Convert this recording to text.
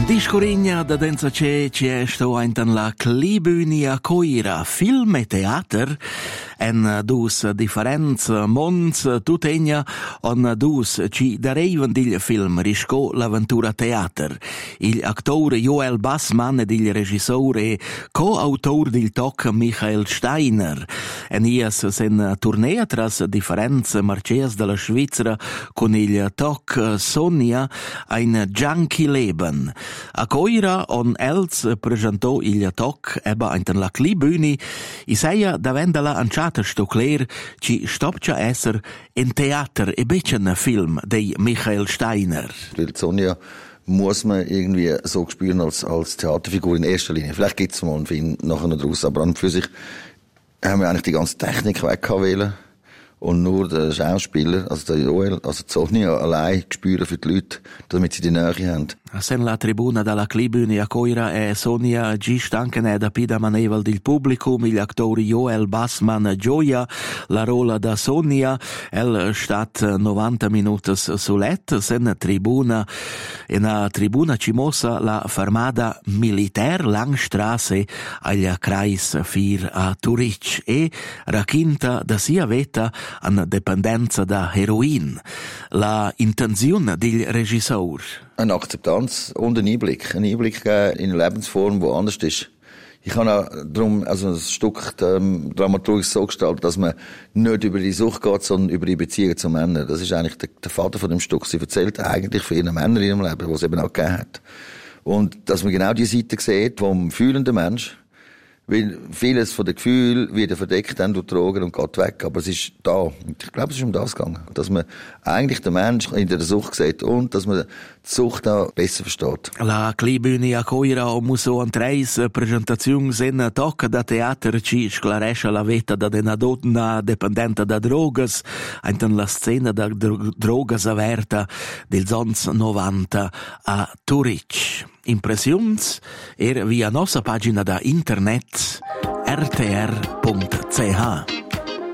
Discorigna da denza c'è sto aintan la Clibüni a Coira, film e teater, en dus differents mons tutegna on dus ci dareivan digl film risco l'avventura teater. Il actor Joel Bassmann ed il regissore e co-autor del toc Michael Steiner. En ias sen tournea tras differents marcheas della Svizzera con il toc Sonia ein Junkie Leben. A Coira on els presentò il toc eba aintan la Clibüni i seia davendala anciata sto cler ci stopcia esser in Theater e bisschen Film dei Michael Steiner. Weil Sonja muss man irgendwie so spüren als Theaterfigur in erster Linie. Vielleicht gibt es mal einen Film nachher noch draus, aber an und für sich haben wir eigentlich die ganze Technik weggewählt und nur der Schauspieler, also der Joel, also Sonja allein spüren für die Leute, damit sie die Nähe haben. Sen la tribuna dalla Clibüni a Coira e Sonia gist anche da pida maneval del publicum gli attori Joel Bassmann gioia la rola da Sonia el stat 90 minutos sulet sen tribuna in a tribuna ci mossa la fermada militaire Langstrasse agli Kreis 4 a Zurich e racconta da sia veta an dependenza da heroin la intenzione del regisseur. Eine Akzeptanz und ein Einblick geben in eine Lebensform, die anders ist. Ich habe auch darum, also das Stück dramaturgisch so gestaltet, dass man nicht über die Sucht geht, sondern über die Beziehung zu Männern. Das ist eigentlich der Vater von dem Stück. Sie erzählt eigentlich von ihren Männern in ihrem Leben, die es eben auch gegeben hat. Und dass man genau die Seite sieht vom fühlenden Mensch, weil vieles von den Gefühlen wird verdeckt dann durch Drogen und geht weg, aber es ist da. Und ich glaube, es ist um das gegangen. Dass man eigentlich den Menschen in der Sucht sieht und dass man die Sucht auch besser versteht. La Clibüni a Coira o muso an treis presentaziuns en toc da teater ci sclarescia la veta da una donna dependenta da drogas, aintan la scena da drogas averta dels ans 90 a Zurich. Impressions via nostra pagina da internet rtr.ch.